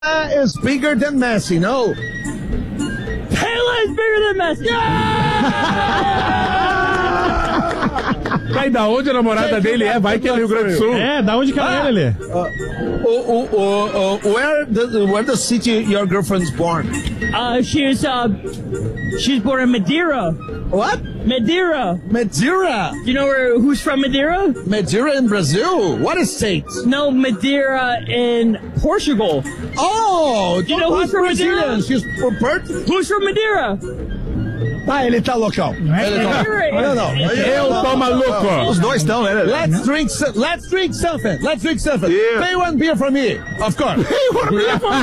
is bigger than Messi, no? Pelé is bigger than Messi. Vai, da onde a namorada dele é? Vai que é Rio Grande do Sul. É, da onde que ela é, Lelê? Where the city your girlfriend's born? She's born in Madeira. What? Madeira. Madeira? Do you know who's from Madeira? Madeira in Brazil? What state? No, Madeira in Portugal. Oh, do you know who's from Madeira? She's from Portugal. Who's from Madeira? Ah, ele tá loucão. Não. Eu tô maluco. Os dois estão, né? Let's drink something. Yeah. Pay one beer for me. Of course. O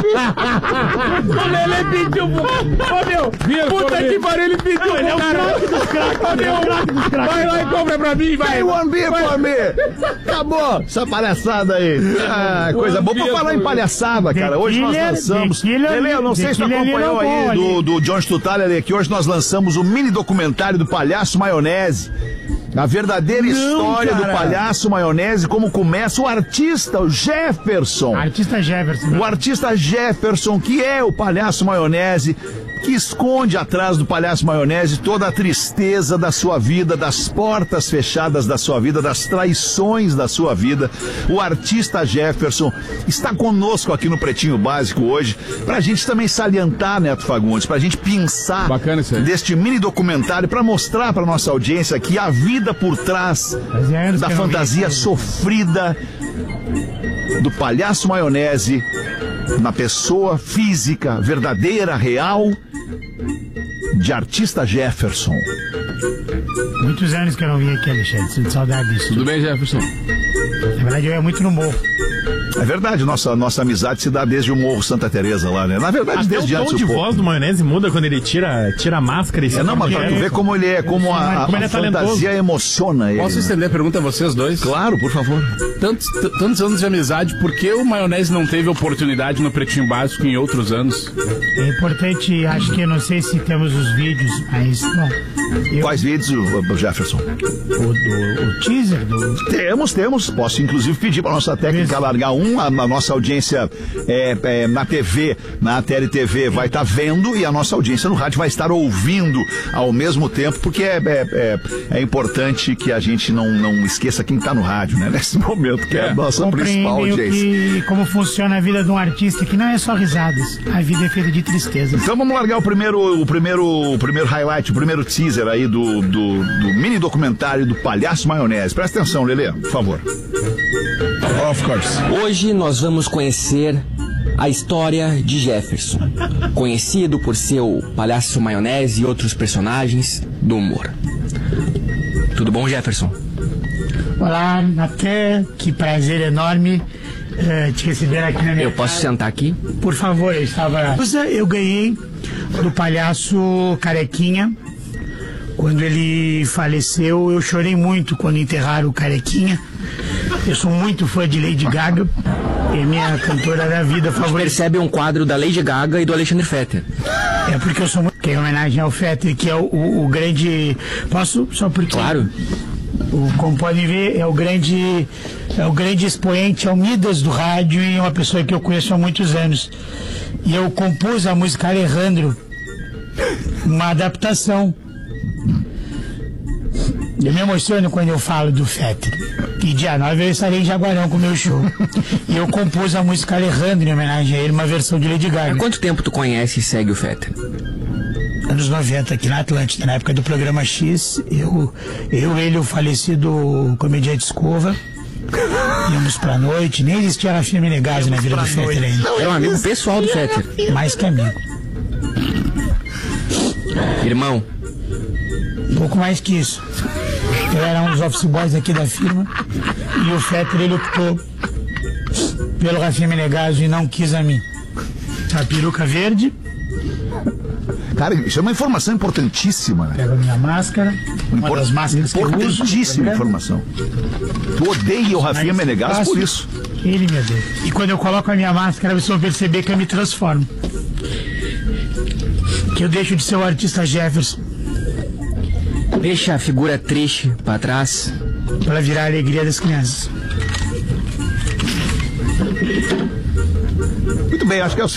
Lelê pediu. Ô, meu. Puta que pariu, ele pediu. Ele é o craque dos craques. Vai lá e compra pra mim, vai. Pay one beer for me. Acabou essa palhaçada aí. Ah, coisa boa. Pra falar em palhaçada, cara. Hoje nós lançamos. Lelê, eu não sei se tu acompanhou aí do John Stutali, Lelê, que hoje nós lançamos o mini documentário do Palhaço Maionese. A verdadeira história do Palhaço Maionese, como começa o artista, o Jefferson. O artista Jefferson, que é o Palhaço Maionese, que esconde atrás do Palhaço Maionese toda a tristeza da sua vida, das portas fechadas da sua vida, das traições da sua vida. O artista Jefferson está conosco aqui no Pretinho Básico hoje, pra gente também salientar, Neto Fagundes, pra gente pensar deste mini documentário, pra mostrar pra nossa audiência que a vida por trás da fantasia sofrida do Palhaço Maionese, na pessoa física, verdadeira, real, de artista Jefferson. Muitos anos que eu não vim aqui, Alexandre. Sinto saudade disso. Tudo bem, Jefferson? Na verdade, eu ia muito no morro. É verdade, nossa amizade se dá desde o Morro Santa Teresa lá, né? Na verdade, até desde antes o tom de voz do Maionese muda quando ele tira a máscara e se não, mas pra tu ver como ele é, como a fantasia emociona ele. Posso estender a pergunta a vocês dois? Claro, por favor. Tantos anos de amizade, por que o Maionese não teve oportunidade no Pretinho Básico em outros anos? É importante, acho que eu não sei se temos os vídeos, mas bom. Quais vídeos, Jefferson? O teaser do... Temos. Posso inclusive pedir pra nossa técnica largar a nossa audiência na TV, na TLTV vai estar vendo e a nossa audiência no rádio vai estar ouvindo ao mesmo tempo, porque é importante que a gente não esqueça quem tá no rádio, né? Nesse momento, que é a nossa principal audiência. Como funciona a vida de um artista, que não é só risadas, a vida é feita de tristeza. Então vamos largar o primeiro highlight, o primeiro teaser aí do mini documentário do Palhaço Maionese. Presta atenção, Lelê, por favor. Of course. Hoje nós vamos conhecer a história de Jefferson, conhecido por seu Palhaço Maionese e outros personagens do humor. Tudo bom, Jefferson? Olá, Natan, que prazer enorme te receber aqui na minha Eu posso sentar aqui? Por favor, eu ganhei do Palhaço Carequinha. Quando ele faleceu, eu chorei muito quando enterraram o Carequinha. Eu sou muito fã de Lady Gaga, é minha cantora da vida favorita. Percebe um quadro da Lady Gaga e do Alexandre Fetter. É porque eu sou muito... Que é em homenagem ao Fetter, que é o grande... Posso? Só porque... Claro. Como podem ver, é o grande expoente, é o Midas do rádio e uma pessoa que eu conheço há muitos anos. E eu compus a música Alejandro, uma adaptação. Eu me emociono quando eu falo do Fetter. E dia 9 eu estarei em Jaguarão com o meu show. E eu compus a música Alejandro em homenagem a ele, uma versão de Lady Gaga. Há quanto tempo tu conhece e segue o Fetter? Anos 90, aqui na Atlântida, na época do programa X, ele, o falecido comediante Escova, íamos pra noite, nem existia Rafinha Menegaso na vida do Fetter ainda. Era um amigo pessoal do Fetter. Mais que amigo. Irmão. Um pouco mais que isso. Eu era um dos office boys aqui da firma e o Fetter, ele optou pelo Rafinha Menegaso e não quis a mim. A peruca verde. Cara, isso é uma informação importantíssima, né? Pego a minha máscara, uma das máscaras que eu uso. Importantíssima informação. Tu odeia o Rafinha Menegaso por isso. Ele me odeia. E quando eu coloco a minha máscara, vocês vão perceber que eu me transformo. Que eu deixo de ser o artista Jefferson. Deixa a figura triste pra trás. Pra virar a alegria das crianças. Muito bem, acho que é o